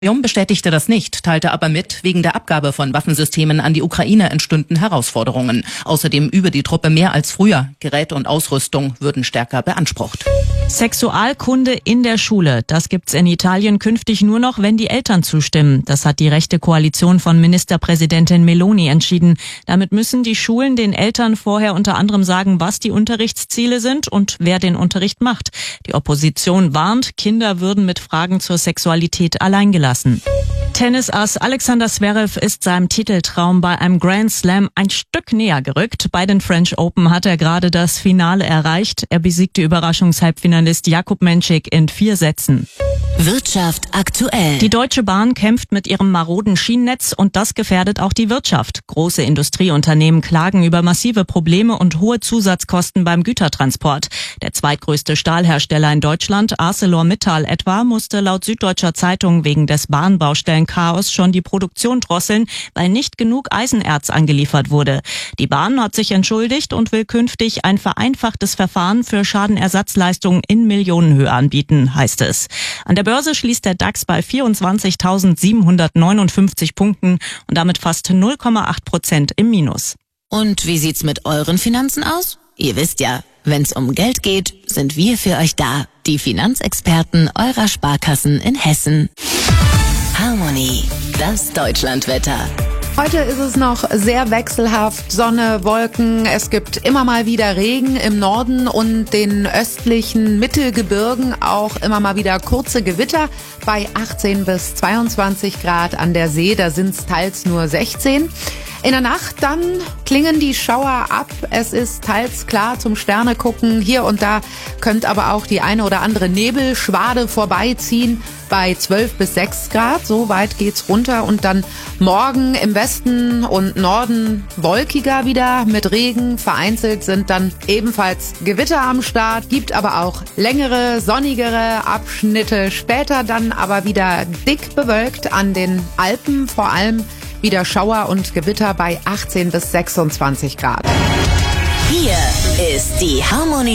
Bestätigte das nicht, teilte aber mit, wegen der Abgabe von Waffensystemen an die Ukraine entstünden Herausforderungen. Außerdem übe die Truppe mehr als früher. Geräte und Ausrüstung würden stärker beansprucht. Sexualkunde in der Schule. Das gibt's in Italien künftig nur noch, wenn die Eltern zustimmen. Das hat die rechte Koalition von Ministerpräsidentin Meloni entschieden. Damit müssen die Schulen den Eltern vorher unter anderem sagen, was die Unterrichtsziele sind und wer den Unterricht macht. Die Opposition warnt, Kinder würden mit Fragen zur Sexualität alleingelassen. Tennisass Alexander Zverev ist seinem Titeltraum bei einem Grand Slam ein Stück näher gerückt. Bei den French Open hat er gerade das Finale erreicht. Er besiegte Überraschungshalbfinalist Jakub Menšík in 4 Sätzen. Wirtschaft aktuell. Die Deutsche Bahn kämpft mit ihrem maroden Schienennetz und das gefährdet auch die Wirtschaft. Große Industrieunternehmen klagen über massive Probleme und hohe Zusatzkosten beim Gütertransport. Der zweitgrößte Stahlhersteller in Deutschland, ArcelorMittal etwa, musste laut Süddeutscher Zeitung wegen des Bahnbaustellenchaos schon die Produktion drosseln, weil nicht genug Eisenerz angeliefert wurde. Die Bahn hat sich entschuldigt und will künftig ein vereinfachtes Verfahren für Schadenersatzleistungen in Millionenhöhe anbieten, heißt es. An der Börse schließt der DAX bei 24.759 Punkten und damit fast 0,8% im Minus. Und wie sieht's mit euren Finanzen aus? Ihr wisst ja, wenn's um Geld geht, sind wir für euch da. Die Finanzexperten eurer Sparkassen in Hessen. Harmony, das Deutschlandwetter. Heute ist es noch sehr wechselhaft, Sonne, Wolken. Es gibt immer mal wieder Regen im Norden und den östlichen Mittelgebirgen, auch immer mal wieder kurze Gewitter bei 18 bis 22 Grad an der See. Da sind es teils nur 16. In der Nacht dann klingen die Schauer ab. Es ist teils klar zum Sterne gucken. Hier und da könnte aber auch die eine oder andere Nebelschwade vorbeiziehen bei 12 bis 6 Grad. So weit geht's runter. Und dann morgen im Westen und Norden wolkiger wieder mit Regen. Vereinzelt sind dann ebenfalls Gewitter am Start. Gibt aber auch längere, sonnigere Abschnitte. Später dann aber wieder dick bewölkt an den Alpen, vor allem wieder Schauer und Gewitter bei 18 bis 26 Grad. Hier ist die Harmony